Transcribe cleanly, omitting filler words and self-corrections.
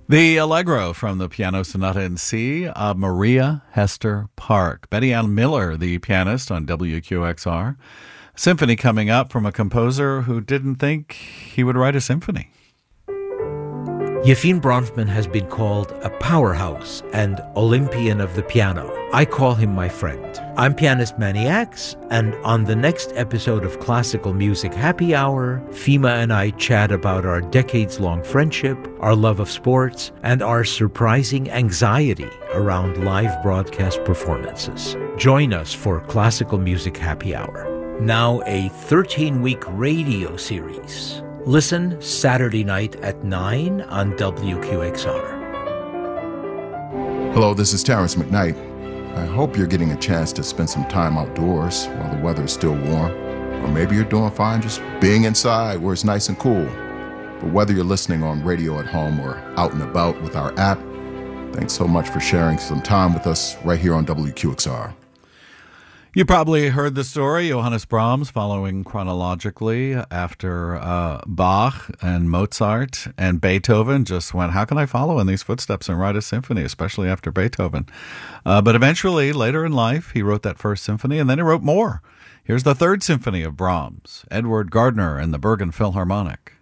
The Allegro from the Piano Sonata in C of Maria Hester Park. Betty Ann Miller, the pianist on WQXR. Symphony coming up from a composer who didn't think he would write a symphony. Yefim Bronfman has been called a powerhouse and Olympian of the piano. I call him my friend. I'm pianist Manny Axe, and on the next episode of Classical Music Happy Hour, Fima and I chat about our decades-long friendship, our love of sports, and our surprising anxiety around live broadcast performances. Join us for Classical Music Happy Hour. Now a 13-week radio series. Listen Saturday night at 9 on WQXR. Hello, this is Terrence McKnight. I hope you're getting a chance to spend some time outdoors while the weather is still warm. Or maybe you're doing fine just being inside where it's nice and cool. But whether you're listening on radio at home or out and about with our app, thanks so much for sharing some time with us right here on WQXR. You probably heard the story. Johannes Brahms, following chronologically after Bach and Mozart and Beethoven, just went, how can I follow in these footsteps and write a symphony, especially after Beethoven? But eventually, later in life, he wrote that first symphony, and then he wrote more. Here's the third symphony of Brahms, Edward Gardner and the Bergen Philharmonic.